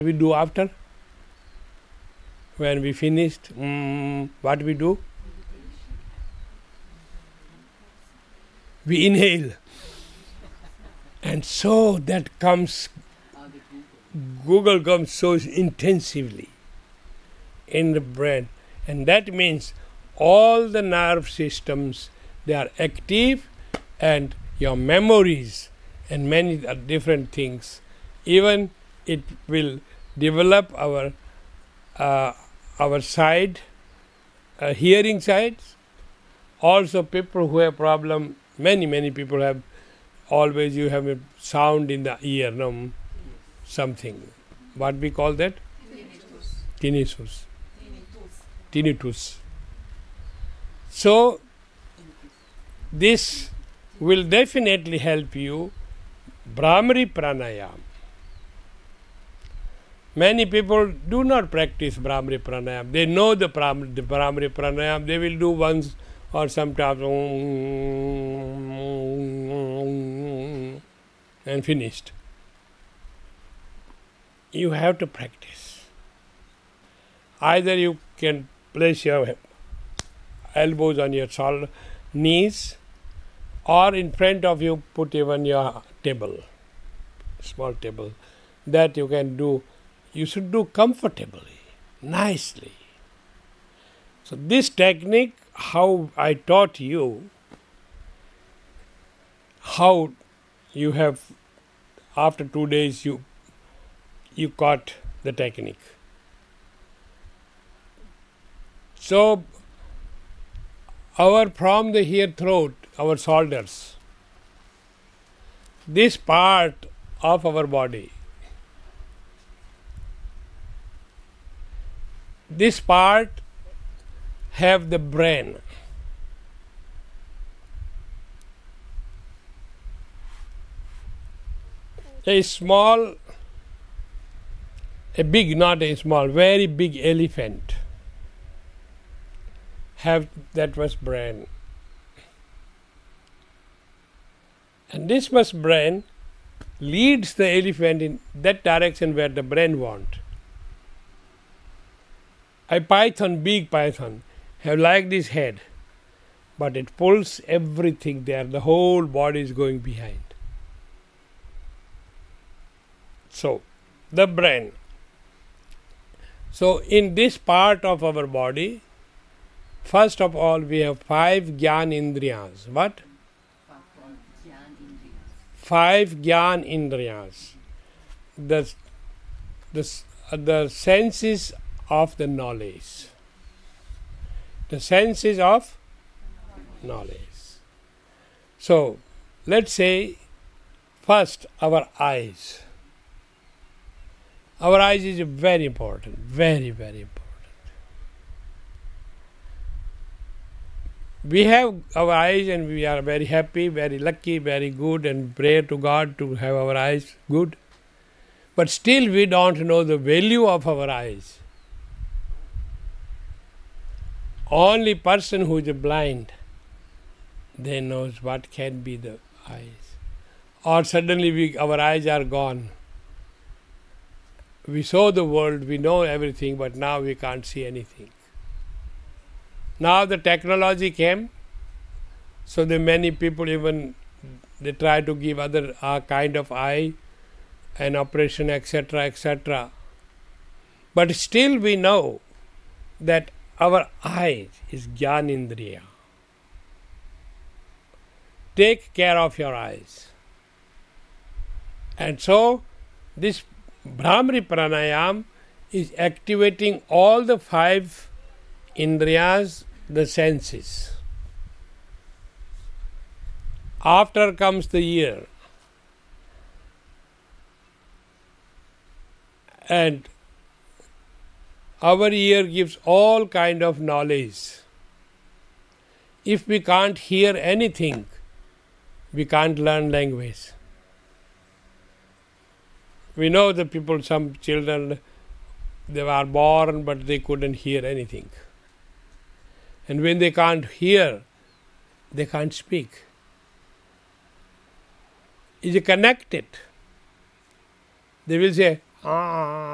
We do after? When we finished, what we do? We inhale. And so that comes, Google comes so intensively in the brain. And that means all the nerve systems, they are active, and your memories and many different things. Even it will develop our side, hearing sides. Also people who have problem, many people have, always you have a sound in the ear, no? Something. What we call that? Tinnitus. Tinnitus. So this will definitely help you. Bhramari Pranayam. Many people do not practice Bhramari Pranayam. They know the Bhramari Pranayam. They will do once or sometimes and finished. You have to practice. Either you can place your elbows on your shoulder, knees, or in front of you put even your table, small table. That you can do. You should do comfortably, nicely. So this technique, how I taught you, how you have, after 2 days you caught the technique. So from the here throat, our shoulders, this part of our body, this part have the brain. A big, not a small, very big elephant have that much brain. And this much brain leads the elephant in that direction where the brain wants. A python, big python, have like this head, but it pulls everything there. The whole body is going behind. So, the brain. So, in this part of our body, first of all, we have 5 Gyan Indriyas. What? 5 Gyan Indriyas. The senses of the knowledge. The senses of knowledge. So, let's say first our eyes. Our eyes is very important, very important. We have our eyes and we are very happy, very lucky, very good, and pray to God to have our eyes good. But still we don't know the value of our eyes. Only person who is blind, they knows what can be the eyes. Or suddenly our eyes are gone. We saw the world, we know everything, but now we can't see anything. Now the technology came, so the many people even they try to give other kind of eye, an operation, etc., etc. But still we know that our eyes is Gyanindriya. Take care of your eyes. And so this Bhramari Pranayam is activating all the 5 Indriyas, the senses. After comes the ear. And our ear gives all kind of knowledge. If we can't hear anything, we can't learn language. We know the people, some children, they were born but they couldn't hear anything. And when they can't hear, they can't speak. Is it connected? They will say, ah.